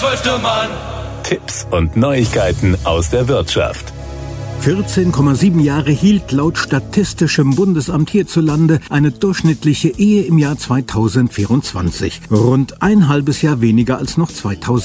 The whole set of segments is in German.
12. Mann. Tipps und Neuigkeiten aus der Wirtschaft. 14,7 Jahre hielt laut Statistischem Bundesamt hierzulande eine durchschnittliche Ehe im Jahr 2024. Rund ein halbes Jahr weniger als noch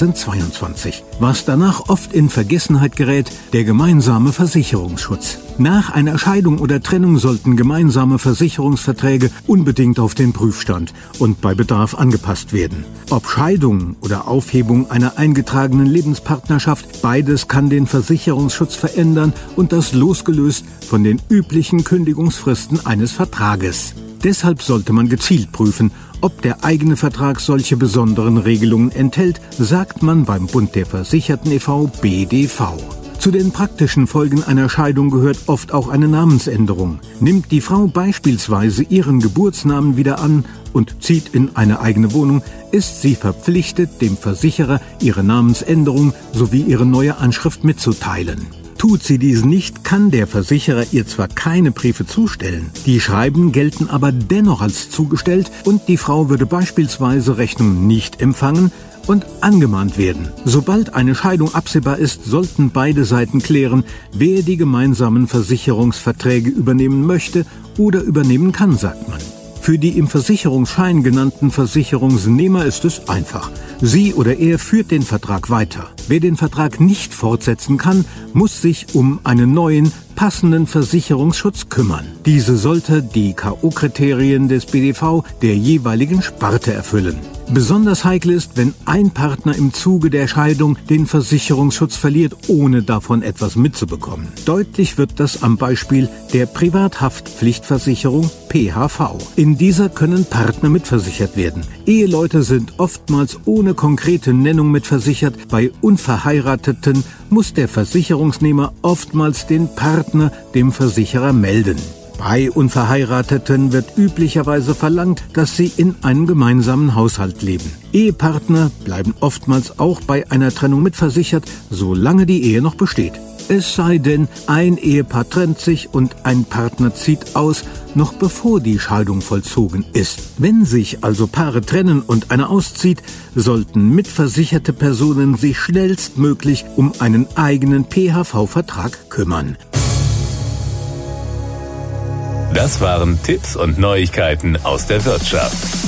2022. Was danach oft in Vergessenheit gerät, der gemeinsame Versicherungsschutz. Nach einer Scheidung oder Trennung sollten gemeinsame Versicherungsverträge unbedingt auf den Prüfstand und bei Bedarf angepasst werden. Ob Scheidung oder Aufhebung einer eingetragenen Lebenspartnerschaft, beides kann den Versicherungsschutz verändern und das losgelöst von den üblichen Kündigungsfristen eines Vertrages. Deshalb sollte man gezielt prüfen, ob der eigene Vertrag solche besonderen Regelungen enthält, sagt man beim Bund der Versicherten e.V. BDV. Zu den praktischen Folgen einer Scheidung gehört oft auch eine Namensänderung. Nimmt die Frau beispielsweise ihren Geburtsnamen wieder an und zieht in eine eigene Wohnung, ist sie verpflichtet, dem Versicherer ihre Namensänderung sowie ihre neue Anschrift mitzuteilen. Tut sie dies nicht, kann der Versicherer ihr zwar keine Briefe zustellen, die Schreiben gelten aber dennoch als zugestellt und die Frau würde beispielsweise Rechnungen nicht empfangen und angemahnt werden. Sobald eine Scheidung absehbar ist, sollten beide Seiten klären, wer die gemeinsamen Versicherungsverträge übernehmen möchte oder übernehmen kann, sagt man. Für die im Versicherungsschein genannten Versicherungsnehmer ist es einfach. Sie oder er führt den Vertrag weiter. Wer den Vertrag nicht fortsetzen kann, muss sich um einen neuen, passenden Versicherungsschutz kümmern. Diese sollte die K.O.-Kriterien des BDV der jeweiligen Sparte erfüllen. Besonders heikel ist, wenn ein Partner im Zuge der Scheidung den Versicherungsschutz verliert, ohne davon etwas mitzubekommen. Deutlich wird das am Beispiel der Privathaftpflichtversicherung PHV. In dieser können Partner mitversichert werden. Eheleute sind oftmals ohne konkrete Nennung mitversichert. Bei Unverheirateten muss der Versicherungsnehmer oftmals den Partner dem Versicherer melden. Bei Unverheirateten wird üblicherweise verlangt, dass sie in einem gemeinsamen Haushalt leben. Ehepartner bleiben oftmals auch bei einer Trennung mitversichert, solange die Ehe noch besteht. Es sei denn, ein Ehepaar trennt sich und ein Partner zieht aus, noch bevor die Scheidung vollzogen ist. Wenn sich also Paare trennen und einer auszieht, sollten mitversicherte Personen sich schnellstmöglich um einen eigenen PHV-Vertrag kümmern. Das waren Tipps und Neuigkeiten aus der Wirtschaft.